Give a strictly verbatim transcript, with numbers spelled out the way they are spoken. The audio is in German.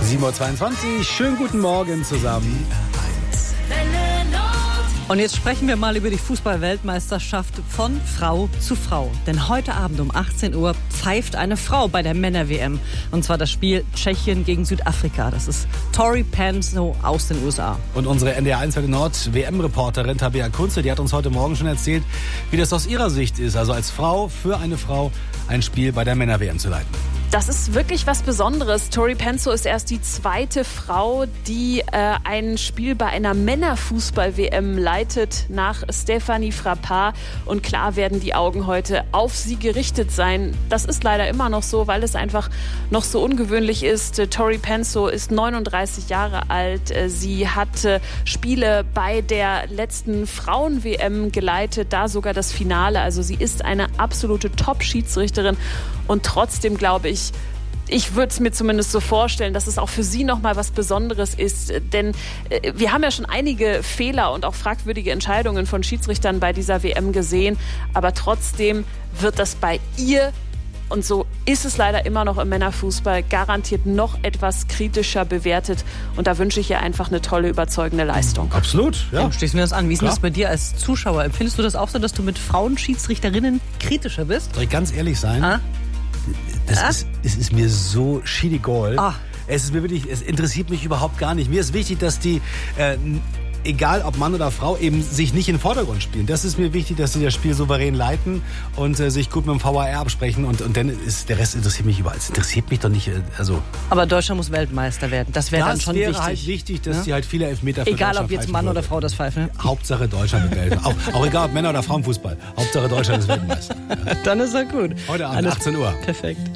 sieben Uhr zweiundzwanzig, schönen guten Morgen zusammen. Und jetzt sprechen wir mal über die Fußball-Weltmeisterschaft von Frau zu Frau. Denn heute Abend um achtzehn Uhr pfeift eine Frau bei der Männer-W M. Und zwar das Spiel Tschechien gegen Südafrika. Das ist Tori Penso aus den U S A. Und unsere N D R eins Nord-W M-Reporterin Tabea Kunze, die hat uns heute Morgen schon erzählt, wie das aus ihrer Sicht ist, also als Frau für eine Frau ein Spiel bei der Männer-W M zu leiten. Das ist wirklich was Besonderes. Tori Penso ist erst die zweite Frau, die äh, ein Spiel bei einer Männerfußball-W M leitet, nach Stéphanie Frappart. Und klar werden die Augen heute auf sie gerichtet sein. Das ist leider immer noch so, weil es einfach noch so ungewöhnlich ist. Äh, Tori Penso ist neununddreißig Jahre alt. Äh, sie hat äh, Spiele bei der letzten Frauen-W M geleitet, da sogar das Finale. Also sie ist eine absolute Top-Schiedsrichterin. Und trotzdem glaube ich, ich würde es mir zumindest so vorstellen, dass es auch für sie nochmal was Besonderes ist. Denn äh, wir haben ja schon einige Fehler und auch fragwürdige Entscheidungen von Schiedsrichtern bei dieser W M gesehen. Aber trotzdem wird das bei ihr, und so ist es leider immer noch im Männerfußball, garantiert noch etwas kritischer bewertet. Und da wünsche ich ihr einfach eine tolle, überzeugende Leistung. Absolut, ja. Ja, schließen wir das an. Wie ist denn Klar. das bei dir als Zuschauer? Empfindest du das auch so, dass du mit Frauenschiedsrichterinnen kritischer bist? Soll ich ganz ehrlich sein? Ah? Das Ah? ist, es ist mir so schiedigoll. Ah. Es ist mir wirklich, es interessiert mich überhaupt gar nicht. Mir ist wichtig, dass die, äh, egal ob Mann oder Frau, eben sich nicht in den Vordergrund spielen. Das ist mir wichtig, dass sie das Spiel souverän leiten und äh, sich gut mit dem V A R absprechen. Und, und dann ist der Rest interessiert mich überall. Es interessiert mich doch nicht. Äh, also Aber Deutschland muss Weltmeister werden. Das wäre dann das schon wäre wichtig. halt wichtig, dass Ja? sie halt viele Elfmeter für Egal, Deutschland ob jetzt pfeifen Mann würde. oder Frau das pfeifen. Hauptsache Deutschland mit Welt. Auch, auch egal, ob Männer oder Frauenfußball. Hauptsache Deutschland ist Weltmeister. Dann ist er gut. Heute Abend, Alles achtzehn Uhr. perfekt.